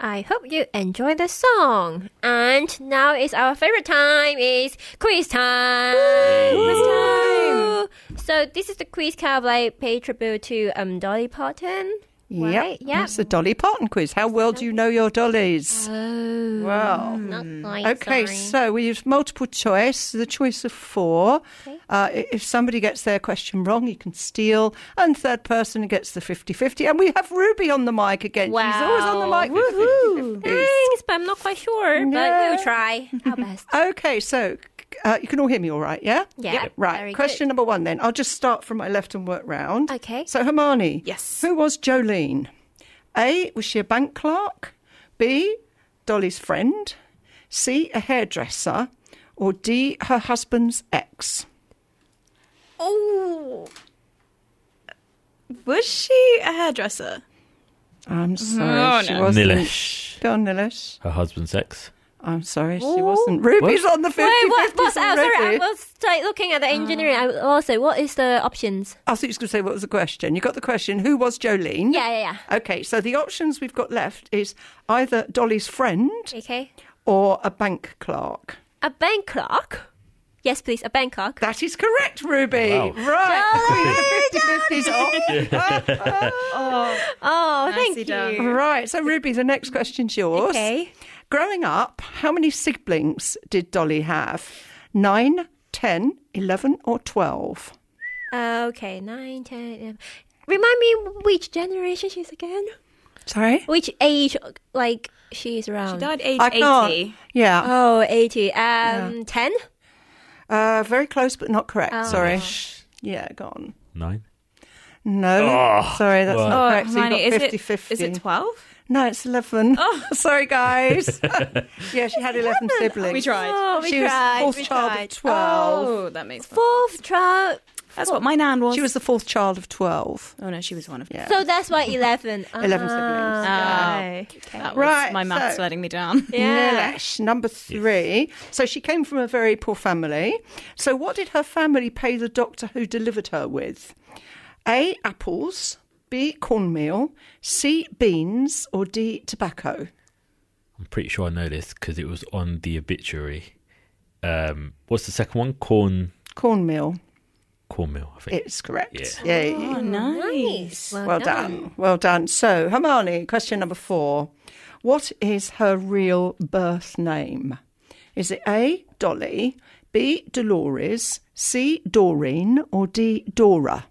I hope you enjoy the song. And now is our favorite time, is quiz time. Quiz time. So this is the quiz kind of like pay tribute to Dolly Parton. Right? Yep. It's the Dolly Parton quiz. How well do you know your dollies? Oh. Well. Not quite, Okay, sorry. so we use multiple choice, the choice of 4. Okay. If somebody gets their question wrong, you can steal. And third person gets the 50-50. And we have Ruby on the mic again. Wow. She's always on the mic. with the Woohoo. 50-50s. Thanks, but I'm not quite sure. But Yeah. we'll try our best. Okay, so you can all hear me all right, yeah? Yeah. Yep, right. Very Question number 1 then. I'll just start from my left and work round. Okay. So, Hermione. Yes. Who was Jolene? A, was she a bank clerk? B, Dolly's friend? C, a hairdresser? Or D, her husband's ex? Oh. Was she a hairdresser? I'm sorry, she no. wasn't. Nilish, Go on, Nilish. her husband's ex. I'm sorry, she wasn't. Ruby's on the 50-50s Wait, what's already. sorry, I was like, looking at the engineering. I also, what is the options? I thought you were going to say what was the question. You got the question, who was Jolene? Yeah. Okay, so the options we've got left is either Dolly's friend Okay. or a bank clerk. A bank clerk? Yes, please, a bank clerk. That is correct, Ruby. Wow. Right. The 50-50s off. Oh, thank Nicely you. done. Right, so Ruby, the next question's yours. Okay. Growing up, how many siblings did Dolly have? 9, 10, 11 or 12? Okay, 9, 10, 11. Remind me which generation she's again? Sorry? Which age, like, she's around? She died age I can't. 80. Yeah. Oh, 80. 10? Very close, but not correct. Oh. Sorry. Yeah, go on. 9. No. Sorry, that's well. not correct. So Hermione, you've got is 50-50. it 12? No, it's 11. Sorry, guys. Yeah, she had 11 siblings. We tried. Oh, we She tried. was we fourth child tried. of 12. Oh, that makes sense. Fourth child. That's what my nan was. She was the fourth child of 12. Oh, no, she was one of them. Yeah. So that's why 11. 11 siblings. Okay. That was Right, my maths so- letting me down. Yeah. Nilesh, number 3. So she came from a very poor family. So what did her family pay the doctor who delivered her with? A, apples. B, cornmeal. C, beans. Or D, tobacco. I'm pretty sure I know this because it was on the obituary. What's the second one? Cornmeal, I think. It's correct. Yeah. Yay. Oh, nice. Well done. Well done. So, Hermione, question number 4. What is her real birth name? Is it A, Dolly, B, Dolores, C, Doreen, or D, Dora?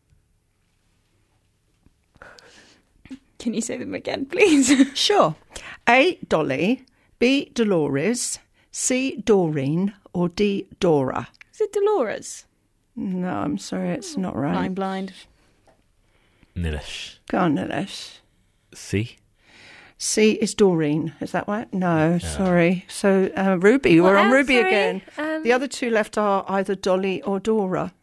Can you say them again, please? Sure. A, Dolly, B, Dolores, C, Doreen, or D, Dora? Is it Dolores? No, I'm sorry, it's not right. I'm blind. Nilish. Go on, Nilesh. C. C is Doreen. Is that right? No, sorry. So, Ruby, we're What on else? Ruby Sorry. again. The other two left are either Dolly or Dora.